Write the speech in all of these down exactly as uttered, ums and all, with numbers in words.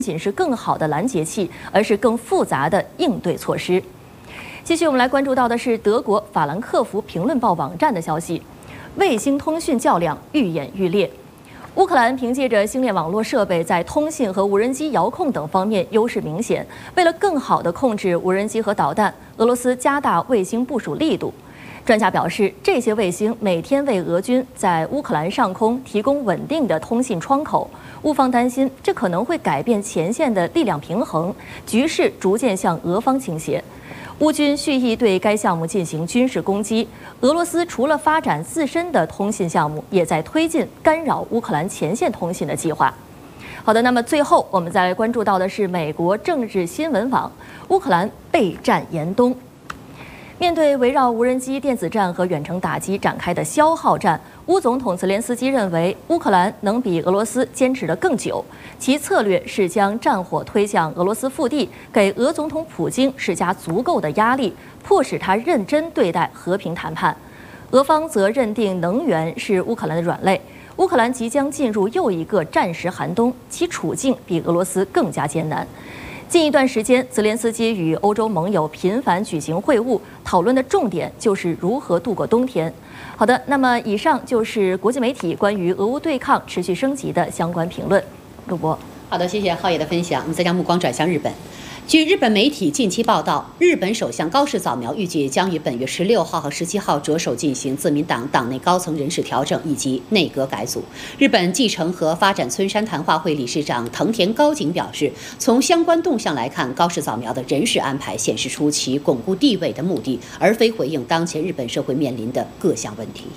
仅是更好的拦截器，而是更复杂的应对措施。继续，我们来关注到的是德国法兰克福评论报网站的消息：卫星通讯较量愈演愈烈。乌克兰凭借着星链网络设备，在通信和无人机遥控等方面优势明显。为了更好地控制无人机和导弹，俄罗斯加大卫星部署力度。专家表示，这些卫星每天为俄军在乌克兰上空提供稳定的通信窗口。乌方担心，这可能会改变前线的力量平衡，局势逐渐向俄方倾斜。乌军蓄意对该项目进行军事攻击。俄罗斯除了发展自身的通信项目，也在推进干扰乌克兰前线通信的计划。好的，那么最后我们再来关注到的是美国政治新闻网：乌克兰备战严冬。面对围绕无人机、电子战和远程打击展开的消耗战，乌总统泽连斯基认为乌克兰能比俄罗斯坚持得更久。其策略是将战火推向俄罗斯腹地，给俄总统普京施加足够的压力，迫使他认真对待和平谈判。俄方则认定能源是乌克兰的软肋。乌克兰即将进入又一个战时寒冬，其处境比俄罗斯更加艰难。近一段时间，泽连斯基与欧洲盟友频繁举行会晤，讨论的重点就是如何度过冬天。好的，那么以上就是国际媒体关于俄乌对抗持续升级的相关评论。陆博， 好的，谢谢浩野的分享。我们再将目光转向日本。据日本媒体近期报道，日本首相高市早苗预计将于本月十六号和十七号着手进行自民党党内高层人事调整以及内阁改组。日本继承和发展村山谈话会理事长藤田高景表示，从相关动向来看，高市早苗的人事安排显示出其巩固地位的目的，而非回应当前日本社会面临的各项问题。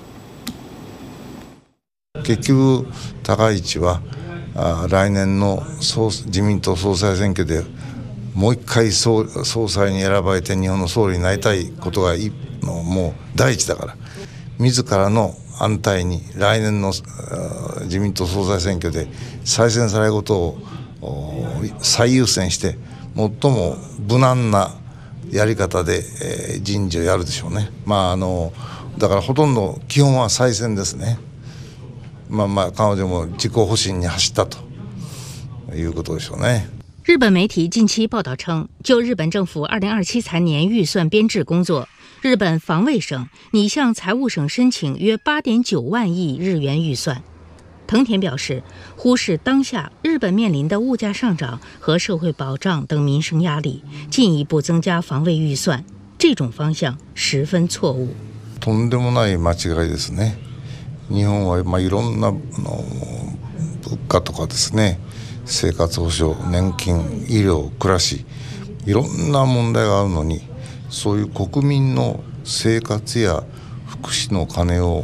結局、高市は来年の自民党総裁選挙でもう一回 総, 総裁に選ばれて日本の総理になりたいことがもう第一だから、自らの安泰に来年の自民党総裁選挙で再選されることを最優先して最も無難なやり方で人事をやるでしょうね。まああのだからほとんど基本は再選ですね。まあまあ彼女も自己保身に走ったということでしょうね。 日本媒体近期报道称，就日本政府二零二七财年预算编制工作，日本防卫省拟向财务省申请约八点九万亿日元预算。藤田表示，忽视当下日本面临的物价上涨和社会保障等民生压力，进一步增加防卫预算，这种方向十分错误。 とんでもない間違いですね。日本はまあいろんなあの物価とかですね。生活保障、年金、医療、暮らし、いろんな問題があるのに、そういう国民の生活や福祉の金を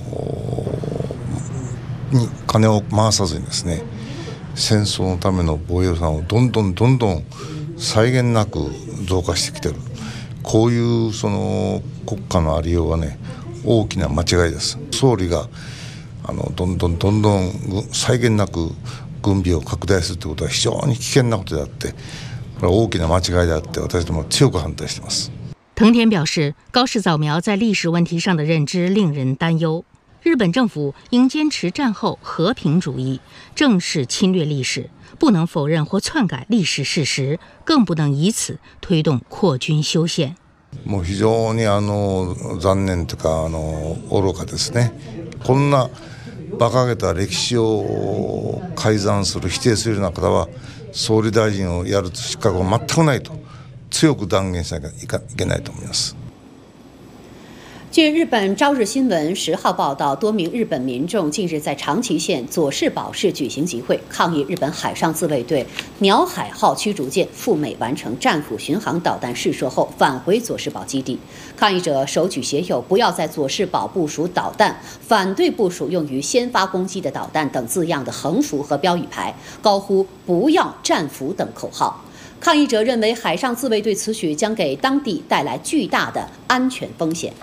に金を回さずにですね、戦争のための防衛予算をどんどんどんどん際限なく増加してきてる。こういうその国家のありようはね、大きな間違いです。総理があのどんどんどんどん際限なく軍備を拡大するということは非常に危険なことであって、これは大きな間違いであって、私ども強く反対しています。 藤田表示，高市早苗在历史问题上的认知令人担忧。日本政府应坚持战后和平主义，正视侵略历史，不能否认或篡改历史事实，更不能以此推动扩军修宪。 もう非常にあの残念というかあの愚かですね。こんな馬鹿げた歴史を改ざんする否定するような方は総理大臣をやる資格は全くないと強く断言しなきゃいけないと思います。 据日本朝日新闻十号报道，多名日本民众近日在长崎县佐世保市举行集会，抗议日本海上自卫队鸟海号驱逐舰赴美完成战斧巡航导弹试射后返回佐世保基地。抗议者手举写有“不要在佐世保部署导弹，反对部署用于先发攻击的导弹”等字样的横幅和标语牌，高呼“不要战斧”等口号。抗议者认为，海上自卫队此举将给当地带来巨大的安全风险。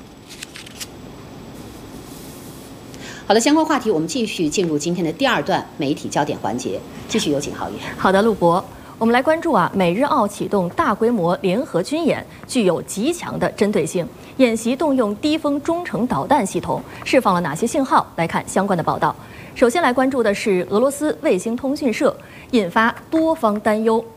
好的，相关话题我们继续进入今天的第二段媒体焦点环节，继续有请浩宇。 好的，陆博，我们来关注啊，美日澳启动大规模联合军演，具有极强的针对性。演习动用低风中程导弹系统，释放了哪些信号？来看相关的报道。首先来关注的是俄罗斯卫星通讯社， 引发多方担忧。